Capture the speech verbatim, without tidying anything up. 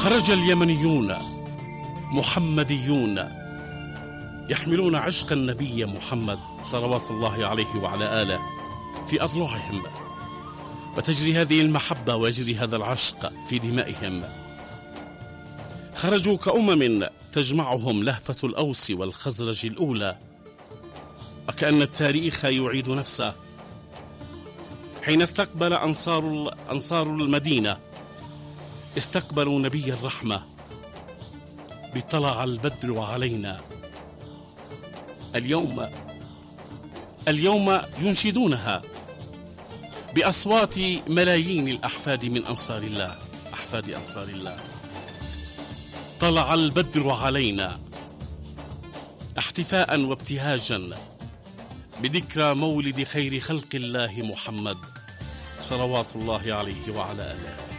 خرج اليمنيون محمديون يحملون عشق النبي محمد صلوات الله عليه وعلى آله في أضلعهم، وتجري هذه المحبة ويجري هذا العشق في دمائهم. خرجوا كأمم تجمعهم لهفة الأوس والخزرج الأولى، وكأن التاريخ يعيد نفسه حين استقبل أنصار أنصار المدينة استقبلوا نبي الرحمة بطلع البدر علينا. اليوم اليوم ينشدونها بأصوات ملايين الأحفاد من أنصار الله، أحفاد أنصار الله. طلع البدر علينا احتفاء وابتهاجا بذكرى مولد خير خلق الله محمد صلوات الله عليه وعلى آله.